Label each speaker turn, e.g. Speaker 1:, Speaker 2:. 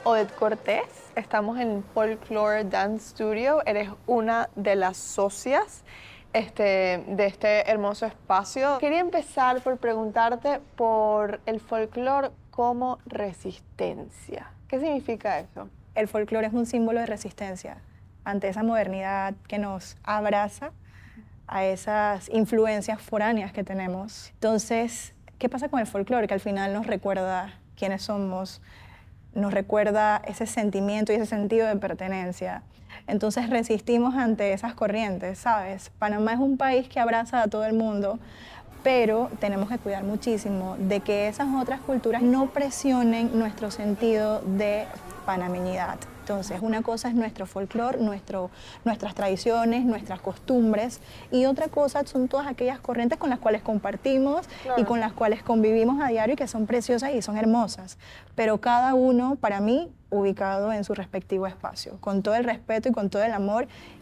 Speaker 1: Odette Cortés, estamos en Folklore Dance Studio, eres una de las socias de este hermoso espacio. Quería empezar por preguntarte por el folclore como resistencia. ¿Qué significa eso?
Speaker 2: El folclore es un símbolo de resistencia ante esa modernidad que nos abraza a esas influencias foráneas que tenemos. Entonces, ¿qué pasa con el folclore? Que al final nos recuerda quiénes somos, nos recuerda ese sentimiento y ese sentido de pertenencia. Entonces resistimos ante esas corrientes, ¿sabes? Panamá es un país que abraza a todo el mundo, pero tenemos que cuidar muchísimo de que esas otras culturas no presionen nuestro sentido de panameñidad. Entonces, una cosa es nuestro folclore, nuestras tradiciones, nuestras costumbres, y otra cosa son todas aquellas corrientes con las cuales compartimos y con las cuales convivimos a diario y que son preciosas y son hermosas. Pero cada uno, para mí, ubicado en su respectivo espacio, con todo el respeto y con todo el amor